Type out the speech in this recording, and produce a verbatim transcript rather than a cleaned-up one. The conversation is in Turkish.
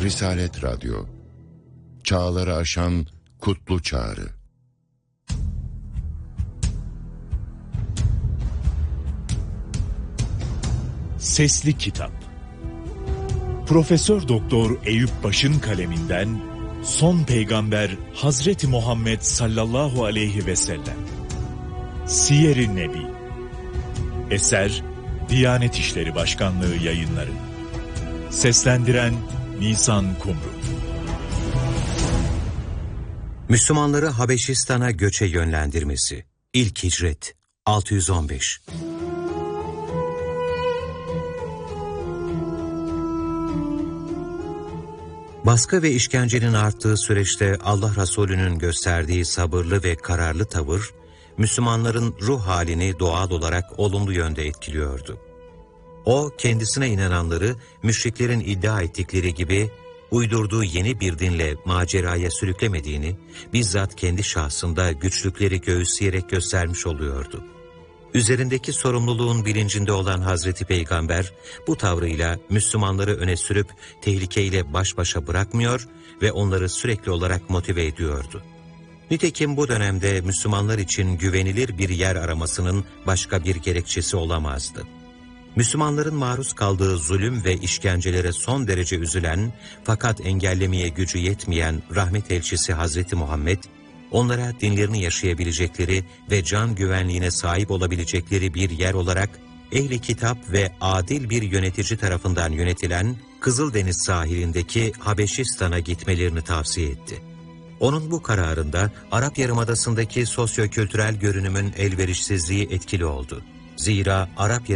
Risalet Radyo, çağları aşan kutlu çağrı. Sesli Kitap. Profesör Doktor Eyüp Baş'ın kaleminden Son Peygamber Hazreti Muhammed sallallahu aleyhi ve sellem. Siyer-i Nebi. Eser Diyanet İşleri Başkanlığı Yayınları. Seslendiren Nisan Kumru. Müslümanları Habeşistan'a göçe yönlendirmesi. İlk hicret altı yüz on beş. Baskı ve işkencenin arttığı süreçte Allah Resulü'nün gösterdiği sabırlı ve kararlı tavır, Müslümanların ruh halini doğal olarak olumlu yönde etkiliyordu. O, kendisine inananları müşriklerin iddia ettikleri gibi uydurduğu yeni bir dinle maceraya sürüklemediğini, bizzat kendi şahsında güçlükleri göğüsleyerek göstermiş oluyordu. Üzerindeki sorumluluğun bilincinde olan Hazreti Peygamber, bu tavrıyla Müslümanları öne sürüp tehlikeyle baş başa bırakmıyor ve onları sürekli olarak motive ediyordu. Nitekim bu dönemde Müslümanlar için güvenilir bir yer aramasının başka bir gerekçesi olamazdı. Müslümanların maruz kaldığı zulüm ve işkencelere son derece üzülen fakat engellemeye gücü yetmeyen rahmet elçisi Hazreti Muhammed, onlara dinlerini yaşayabilecekleri ve can güvenliğine sahip olabilecekleri bir yer olarak ehli kitap ve adil bir yönetici tarafından yönetilen Kızıldeniz sahilindeki Habeşistan'a gitmelerini tavsiye etti. Onun bu kararında Arap Yarımadası'ndaki sosyo-kültürel görünümün elverişsizliği etkili oldu. Zira Arap